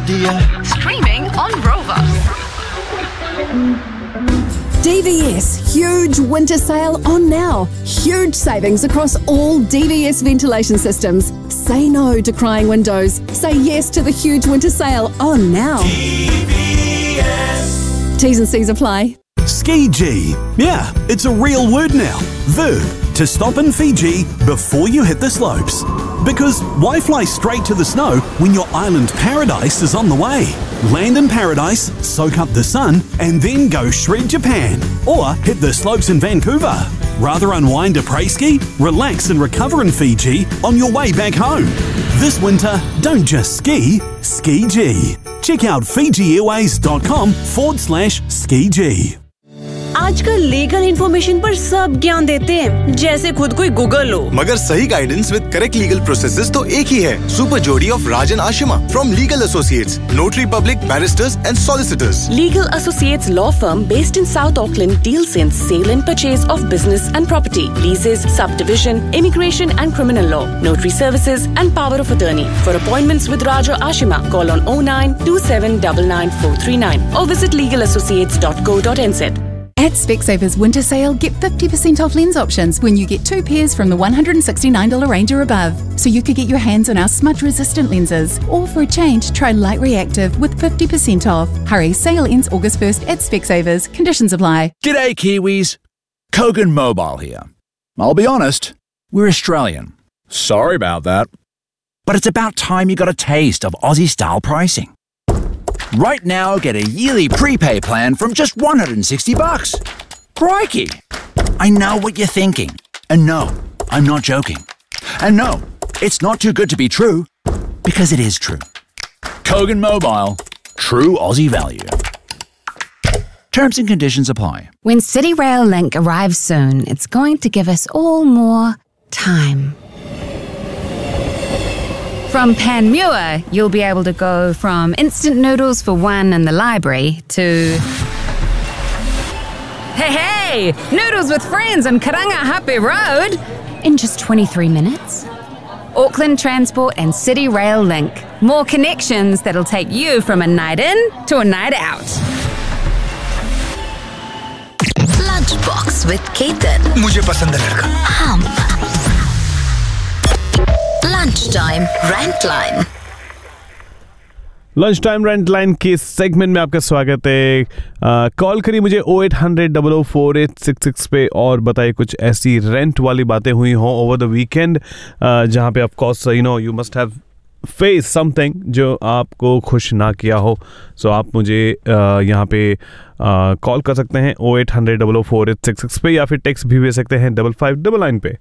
idea. Streaming on Rover. DVS huge winter sale on now. Huge savings across all DVS ventilation systems. Say no to crying windows. Say yes to the huge winter sale on now. DVS. T's and C's apply. Ski-G. Yeah, it's a real word now. Verb. To stop in Fiji before you hit the slopes. Because why fly straight to the snow when your island paradise is on the way? Land in paradise, soak up the sun, and then go shred Japan. Or hit the slopes in Vancouver. Rather unwind a pre-ski, relax and recover in Fiji on your way back home. This winter, don't just ski, Ski-G. Check out FijiAirways.com/Ski-G. आजकल legal information पर सब ज्ञान देते हैं, जैसे खुद कोई Google हो। मगर सही guidance with correct legal processes तो एक ही है। सुपर जोड़ी of Rajan Ashima from legal associates, notary public, barrister's and solicitors. Legal Associates law firm based in South Auckland deals in sale and purchase of business and property, leases, subdivision, immigration and criminal law, notary services and power of attorney. For appointments with Raja Ashima, call on 0927999439 or visit legalassociates.co.nz. At Specsavers Winter Sale, get 50% off lens options when you get 2 pairs from the $169 range or above. So you could get your hands on our smudge-resistant lenses. Or for a change, try Light Reactive with 50% off. Hurry, sale ends August 1st at Specsavers. Conditions apply. G'day Kiwis, Kogan Mobile here. I'll be honest, we're Australian. Sorry about that. But it's about time you got a taste of Aussie-style pricing. Right now, get a yearly prepay plan from just $160. Crikey! I know what you're thinking. And no, I'm not joking. And no, it's not too good to be true, because it is true. Kogan Mobile, true Aussie value. Terms and conditions apply. When City Rail Link arrives soon, it's going to give us all more time. From Panmure, you'll be able to go from instant noodles for one in the library to... Hey! Noodles with friends on Karangahape Road in just 23 minutes. Auckland Transport and City Rail Link. More connections that'll take you from a night in to a night out. Lunchbox with Ketan. मुझे पसंद है लड़का। Hum. Lunchtime Rant Line. Lunch time rent line के segment में आपका स्वागत है। Call करिए मुझे 0800-004866 पे और बताइए कुछ ऐसी रेंट वाली बातें हुई हों ओवर द वीकेंड जहाँ पे of course you must have face something जो आपको खुश ना किया हो। सो आप मुझे यहाँ पे कॉल कर सकते हैं 0800-004866 पे या फिर टेक्स्ट भी भेज सकते हैं 5599 पे।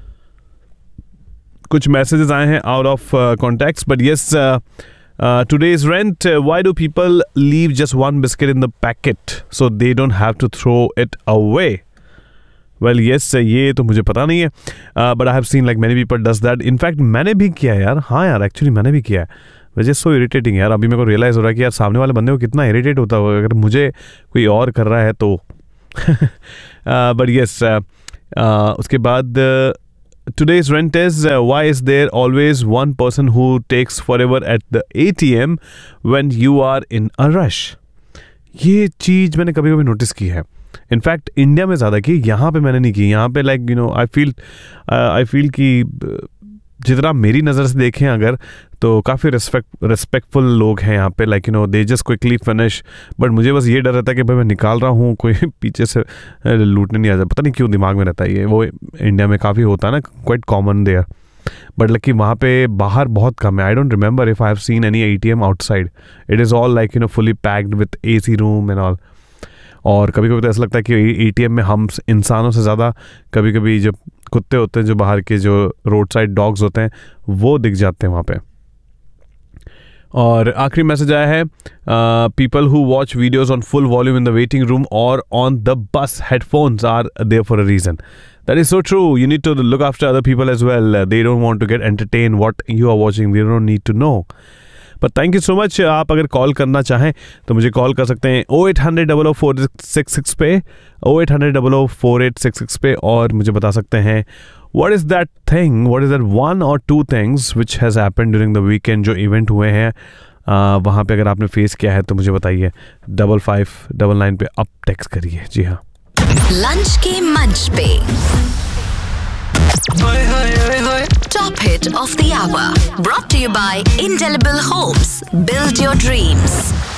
कुछ मैसेजेस आए हैं out of context but yes today's rent, why do people leave just one biscuit in the packet so they don't have to throw it away? Well yes, ये तो मुझे पता नहीं है but I have seen like many people does that. In fact मैंने भी किया है यार। हाँ यार एक्चुअली मैंने भी किया है। वजह सो इरिटेटिंग यार। अभी मेरे को रियलाइज़ हो रहा है कि यार सामने वाले बंदे को कितना इरिटेट होता होगा अगर मुझे कोई और कर रहा है तो बट येस उसके बाद today's rent is why is there always one person who takes forever at the ATM when you are in a rush? ये चीज़ मैंने कभी कभी नोटिस की है। इनफैक्ट इंडिया में ज़्यादा की, यहाँ पे मैंने नहीं की। यहाँ पे लाइक आई फील कि जितना मेरी नज़र से देखें अगर तो काफ़ी रिस्पेक्टफुल लोग हैं यहाँ पे। Like they just quickly finish. But मुझे बस ये डर रहता है कि भाई मैं निकाल रहा हूँ कोई पीछे से लूटने नहीं आ जाए। पता नहीं क्यों दिमाग में रहता है ये। वो इंडिया में काफ़ी होता है ना, quite common there. But like वहाँ पे बाहर बहुत कम है। I don't remember if I have seen any ATM outside. It is all like fully packed with AC room and all. और कभी कभी तो ऐसा लगता है कि ATM में हम इंसानों से ज़्यादा कभी कभी जो कुत्ते होते हैं, जो बाहर के जो रोड साइड डॉग्स होते हैं, वो दिख जाते हैं वहाँ पे। और आखिरी मैसेज आया है people who watch videos on full volume in the waiting room और on the bus headphones are there for a reason. That is so true. You need to look after other people as well. They don't want to get entertained what you are watching. They don't need to know. But thank you so much. आप अगर call करना चाहें तो मुझे call कर सकते हैं 0800-004866 पे 0800-004866 पे और मुझे बता सकते हैं what is that thing, what is that one or two things which has happened during the weekend जो इवेंट हुए हैं वहाँ पे अगर आपने फेस किया है तो मुझे बताइए. 5599 पे अब टेक्स्ट करिए. जी हाँ, लंच के मंच पे top hit of the our, brought to you bye indelible Holmes, build your dreams.